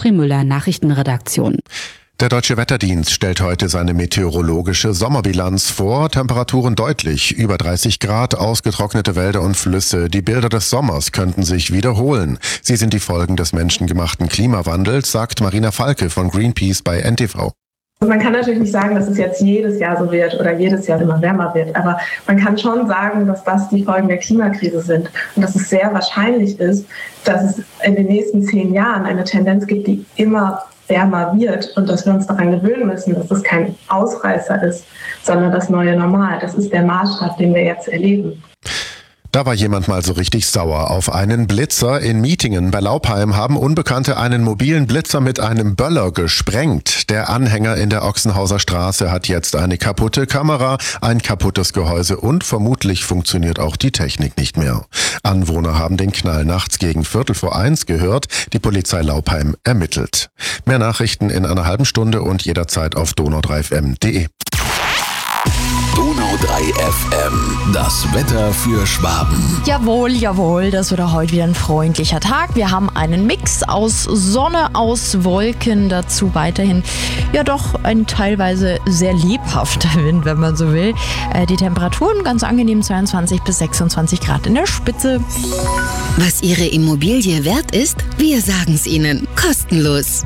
Astrid Müller, Nachrichtenredaktion. Der Deutsche Wetterdienst stellt heute seine meteorologische Sommerbilanz vor. Temperaturen deutlich über 30 Grad, ausgetrocknete Wälder und Flüsse. Die Bilder des Sommers könnten sich wiederholen. Sie sind die Folgen des menschengemachten Klimawandels, sagt Marina Falke von Greenpeace bei NTV. Man kann natürlich nicht sagen, dass es jetzt jedes Jahr so wird oder jedes Jahr immer wärmer wird, aber man kann schon sagen, dass das die Folgen der Klimakrise sind und dass es sehr wahrscheinlich ist, dass es in den nächsten 10 Jahren eine Tendenz gibt, die immer wärmer wird und dass wir uns daran gewöhnen müssen, dass es kein Ausreißer ist, sondern das neue Normal. Das ist der Maßstab, den wir jetzt erleben. Da war jemand mal so richtig sauer auf einen Blitzer. In Mietingen bei Laupheim haben Unbekannte einen mobilen Blitzer mit einem Böller gesprengt. Der Anhänger in der Ochsenhauser Straße hat jetzt eine kaputte Kamera, ein kaputtes Gehäuse und vermutlich funktioniert auch die Technik nicht mehr. Anwohner haben den Knall nachts gegen 1:45 gehört. Die Polizei Laupheim ermittelt. Mehr Nachrichten in einer halben Stunde und jederzeit auf donau3fm.de. Donau 3 FM, das Wetter für Schwaben. Jawohl, das wird auch heute wieder ein freundlicher Tag. Wir haben einen Mix aus Sonne, aus Wolken, dazu weiterhin ja doch ein teilweise sehr lebhafter Wind, wenn man so will. Die Temperaturen ganz angenehm 22 bis 26 Grad in der Spitze. Was Ihre Immobilie wert ist, wir sagen's Ihnen. Kostenlos.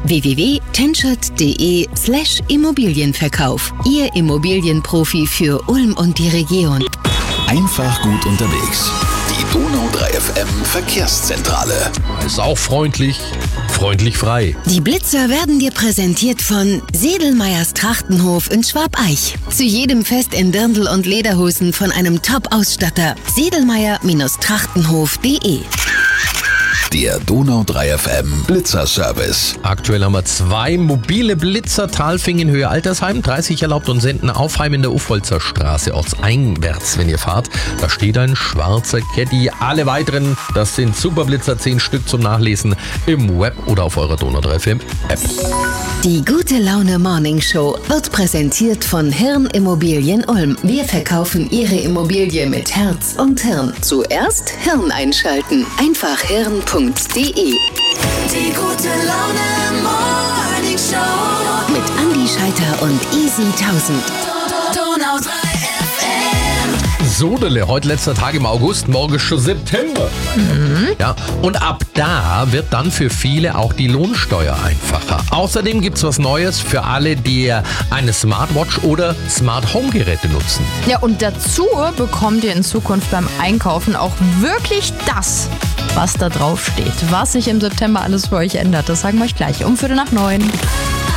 www.tenschert.de/Immobilienverkauf. Ihr Immobilienprofi für Ulm und die Region. Einfach gut unterwegs. Die Donau 3 FM Verkehrszentrale. Ist auch freundlich frei. Die Blitzer werden dir präsentiert von Sedelmeyers Trachtenhof in Schwabeich. Zu jedem Fest in Dirndl und Lederhosen von einem Top-Ausstatter. Sedelmeyer-Trachtenhof.de. Der Donau 3 FM Blitzerservice. Aktuell haben wir 2 mobile Blitzer, Talfing in Höhe Altersheim, 30 erlaubt und senden Aufheim in der Uffolzer Straße ortseinwärts, wenn ihr fahrt. Da steht ein schwarzer Caddy. Alle weiteren, das sind Superblitzer, 10 Stück zum Nachlesen im Web oder auf eurer Donau 3 FM App. Die Gute Laune Morning Show wird präsentiert von Hirn Immobilien Ulm. Wir verkaufen Ihre Immobilie mit Herz und Hirn. Zuerst Hirn einschalten. Einfach hirn.de. Die Gute Laune Morning Show mit Andi Scheiter und Easy 1000. Donau 3 FM. Sodele, heute letzter Tag im August, morgen ist schon September. Ja, und ab da wird dann für viele auch die Lohnsteuer einfacher. Außerdem gibt's was Neues für alle, die eine Smartwatch oder Smart Home Geräte nutzen. Ja, und dazu bekommt ihr in Zukunft beim Einkaufen auch wirklich das, was da drauf steht. Was sich im September alles für euch ändert, das sagen wir euch gleich um 8:45.